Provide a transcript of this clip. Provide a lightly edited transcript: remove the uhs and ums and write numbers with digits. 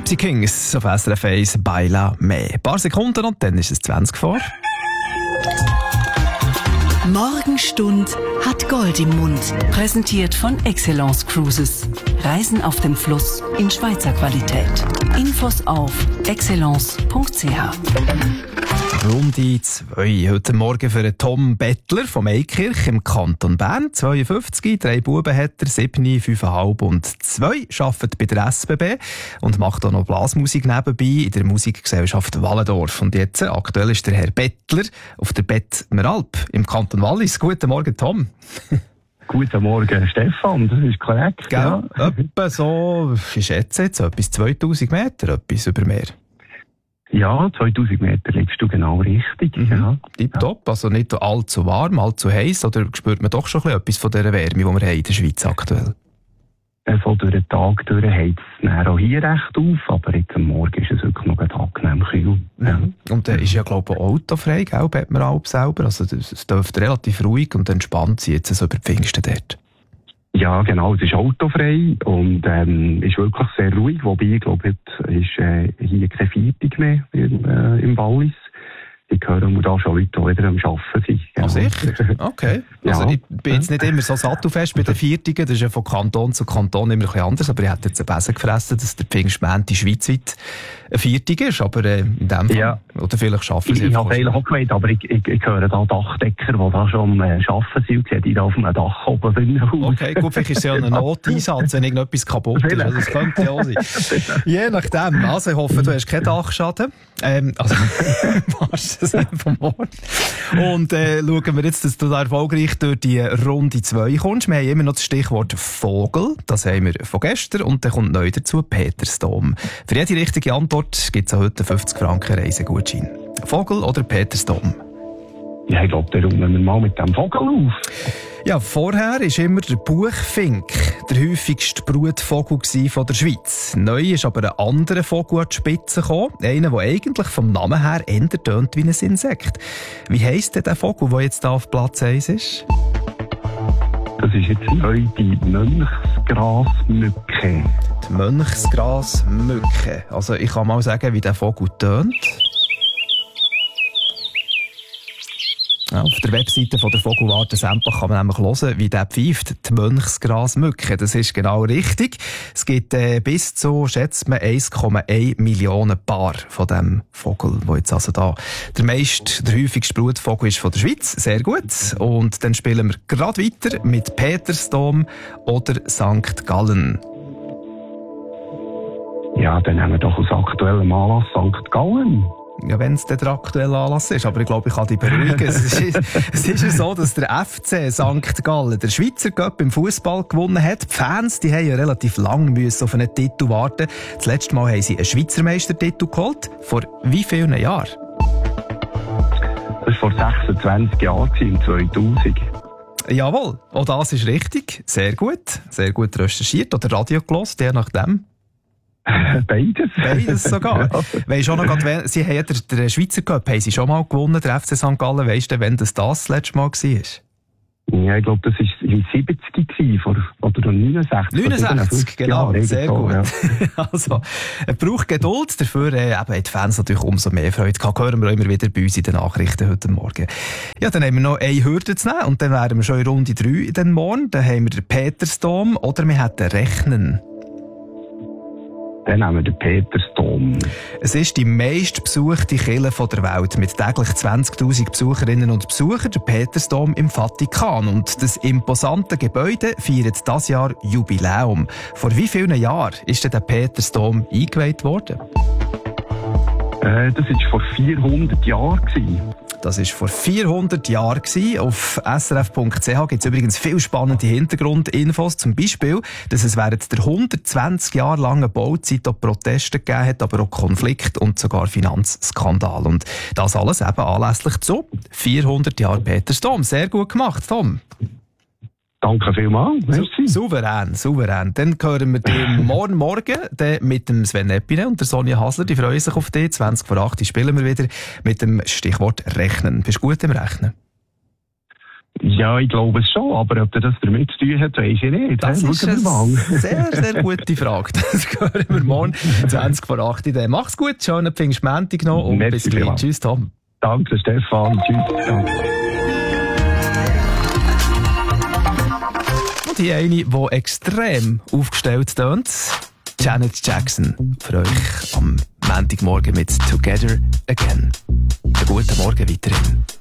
Gypsy Kings auf SRF 1, Baila Me. Ein paar Sekunden und dann ist es 20 vor. Morgenstund hat Gold im Mund. Präsentiert von Excellence Cruises. Reisen auf dem Fluss in Schweizer Qualität. Infos auf excellence.ch. Runde 2. Heute Morgen für einen Tom Bettler vom Eikirch im Kanton Bern. 52, 3 Buben hat er, 7, 5,5 und 2. Arbeitet bei der SBB und macht auch noch Blasmusik nebenbei in der Musikgesellschaft Wallendorf. Und jetzt, aktuell ist der Herr Bettler auf der Bettmeralp im Kanton Wallis. Guten Morgen, Tom. Guten Morgen, Stefan, das ist korrekt. Gell? Ja. Etwa so, ich schätze jetzt, etwas 2000 Meter, etwas über Meer. Ja, 2000 Meter liegst du genau richtig. Ja. Tipptopp, also nicht allzu warm, allzu heiß, oder spürt man doch schon etwas von dieser Wärme, die wir haben in der Schweiz aktuell? So durch den Tag durch heizt es auch hier recht auf, aber jetzt am Morgen ist es wirklich noch angenehm kühl. Ja. Und ist ja, glaube ich, auch autofrei, gell, Bettmeralp selber, also es dürfte relativ ruhig und entspannt sein, jetzt so über die Pfingsten dort. Ja, genau, es ist autofrei und ist wirklich sehr ruhig, wobei ich glaube, jetzt ist hier keine Viertung mehr im Wallis. Ich höre da schon Leute, die wieder am Arbeiten sind. Genau. Sicher? Okay. Ja. Also ich bin jetzt nicht immer so sattelfest bei den Viertigen, das ist ja von Kanton zu Kanton immer ein bisschen anders, aber ich hätte jetzt ein Besen gefressen, dass der Pfingstmontag schweizweit ein Viertig ist, aber in dem Fall, ja. Oder vielleicht schaffen sie Ich habe eigentlich auch gemeint, aber ich höre da Dachdecker, die da schon arbeiten sind, und die da auf einem Dach oben sind. Okay, gut, vielleicht ist es ja ein Noteinsatz, wenn irgendetwas kaputt ist, also das könnte ja auch sein. Je nachdem, also ich hoffe, du hast keinen Dachschaden, also machst das nicht vom Ort. Und schauen wir jetzt, dass du da erfolgreich durch die Runde 2 kommst. Wir haben immer noch das Stichwort Vogel, das haben wir von gestern, und dann kommt neu dazu Petersdom. Für jede richtige Antwort gibt es heute 50 Franken Reisegutschein. Vogel oder Petersdom? Ja, ich glaube, da räumen wir mal mit dem Vogel auf. Ja, vorher war immer der Buchfink der häufigste Brutvogel von der Schweiz. Neu ist aber ein anderer Vogel an die Spitze gekommen. Einer, der eigentlich vom Namen her eher tönt wie ein Insekt. Wie heisst denn der Vogel, der jetzt hier auf Platz 1 ist? Das ist jetzt neu die Mönchsgrasmücke. Die Mönchsgrasmücke. Also ich kann mal sagen, wie der Vogel tönt. Ja, auf der Webseite von der Vogelwarte Sempach kann man nämlich hören, wie der pfeift, die Mönchsgrasmücke. Das ist genau richtig. Es gibt bis zu, schätzt man, 1,1 Millionen Paar von dem Vogel, der jetzt also da der häufigste Brutvogel ist von der Schweiz. Sehr gut. Und dann spielen wir gerade weiter mit Petersdom oder St. Gallen. Ja, dann haben wir doch aus aktuellem Anlass St. Gallen. Ja, wenn es der aktuelle Anlass ist. Aber ich glaube, ich kann dich beruhigen. Es ist ja so, dass der FC St. Gallen der Schweizer Cup im Fußball gewonnen hat. Die Fans, die haben ja relativ lang auf einen Titel warten. Das letzte Mal haben sie einen Schweizer Meistertitel geholt. Vor wie vielen Jahren? Das war vor 26 Jahren, im 2000. Jawohl, auch das ist richtig. Sehr gut recherchiert oder Radio gehört, je nachdem. Beides. Beides sogar. Ja. Weißt du auch noch, sie haben den Schweizer Cup haben sie schon mal gewonnen, der FC St. Gallen. Weisst du, wann das letzte Mal war? Ja, ich glaube, das war im 70 oder 69. 69, genau. Jahre, sehr gut. Ja. Also, es braucht Geduld. Dafür haben die Fans natürlich umso mehr Freude gehabt. Hören wir auch immer wieder bei uns in den Nachrichten heute Morgen. Ja, dann haben wir noch eine Hürde zu nehmen und dann wären wir schon in Runde 3 den Morgen. Dann haben wir den Petersdom oder wir hätten Rechnen. Dann nehmen wir den Petersdom. Es ist die meistbesuchte Kirche der Welt mit täglich 20'000 Besucherinnen und Besuchern, der Petersdom im Vatikan. Und das imposante Gebäude feiert dieses Jahr Jubiläum. Vor wie vielen Jahren ist denn der Petersdom eingeweiht worden? Das war vor 400 Jahren. Das war vor 400 Jahren. Auf srf.ch gibt es übrigens viel spannende Hintergrundinfos. Zum Beispiel, dass es während der 120 Jahre langen Bauzeit auch Proteste gegeben hat, aber auch Konflikte und sogar Finanzskandal. Und das alles eben anlässlich zu 400 Jahren Petersdom. Sehr gut gemacht, Tom. Danke vielmals. Souverän. Dann hören wir den morgen mit dem Sven Epine und der Sonja Hasler. Die freuen sich auf dich. 20 vor 8 spielen wir wieder mit dem Stichwort Rechnen. Bist du gut im Rechnen? Ja, ich glaube es schon, aber ob das damit zu tun hat, weiss ich nicht. Das ist eine sehr, sehr gute Frage. Das hören wir morgen 20 vor 8 Uhr. Mach's gut, schönen Pfingstmontag noch und bis gleich. Tschüss, Tom. Danke, Stefan. Tschüss. Danke. Und hier eine, die extrem aufgestellt tönt. Janet Jackson für euch am Montagmorgen mit Together Again. Einen guten Morgen weiterhin.